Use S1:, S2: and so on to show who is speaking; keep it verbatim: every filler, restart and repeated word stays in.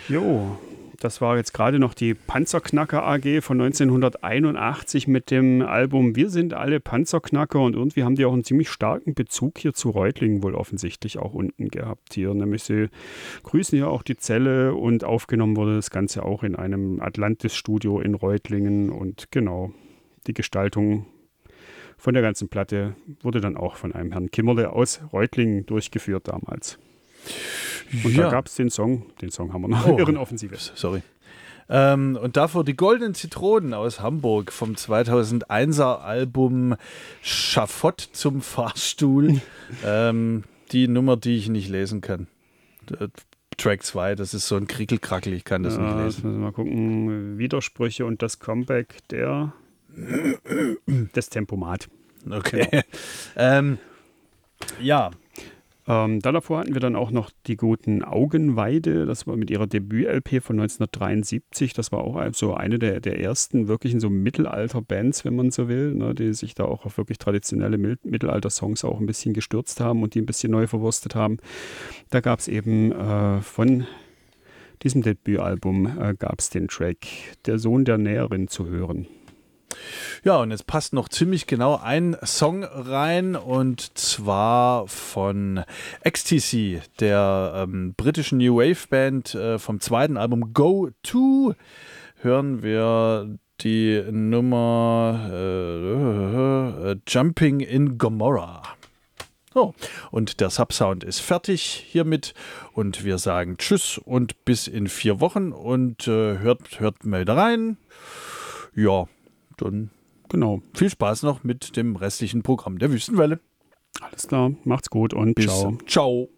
S1: Jo, das war jetzt gerade noch die Panzerknacker A G von neunzehnhunderteinundachtzig mit dem Album Wir sind alle Panzerknacker und irgendwie haben die auch einen ziemlich starken Bezug hier zu Reutlingen wohl offensichtlich auch unten gehabt hier. Nämlich sie grüßen hier auch die Zelle und aufgenommen wurde das Ganze auch in einem Atlantis-Studio in Reutlingen und genau, die Gestaltung von der ganzen Platte wurde dann auch von einem Herrn Kimmerle aus Reutlingen durchgeführt damals. Und ja. Da gab es den Song, den Song haben wir noch,
S2: oh,
S1: Irrenoffensive.
S2: Sorry. Ähm, und davor die Goldenen Zitronen aus Hamburg vom zweitausendeiner Album Schafott zum Fahrstuhl. ähm, die Nummer, die ich nicht lesen kann. Track zwei, das ist so ein Krickelkrackel, ich kann das
S1: ja,
S2: nicht lesen.
S1: Jetzt müssen wir mal gucken, Widersprüche und das Comeback der des Tempomat.
S2: Okay. Genau. ähm, ja.
S1: Ähm, da davor hatten wir dann auch noch die guten Augenweide, das war mit ihrer Debüt-L P von neunzehnhundertdreiundsiebzig, das war auch so eine der, der ersten wirklichen so Mittelalter-Bands, wenn man so will, ne, die sich da auch auf wirklich traditionelle Mil- Mittelalter-Songs auch ein bisschen gestürzt haben und die ein bisschen neu verwurstet haben. Da gab es eben äh, von diesem Debütalbum äh, gab es den Track Der Sohn der Näherin zu hören.
S2: Ja, und jetzt passt noch ziemlich genau ein Song rein und zwar von X T C, der ähm, britischen New Wave Band äh, vom zweiten Album Go To. Hören wir die Nummer äh, äh, Jumping in Gomorrah. Oh, und der Subsound ist fertig hiermit und wir sagen Tschüss und bis in vier Wochen und äh, hört, hört mal da rein. Ja, dann genau. Viel Spaß noch mit dem restlichen Programm der Wüstenwelle.
S1: Alles klar, macht's gut und
S2: bis
S1: ciao.
S2: Ciao.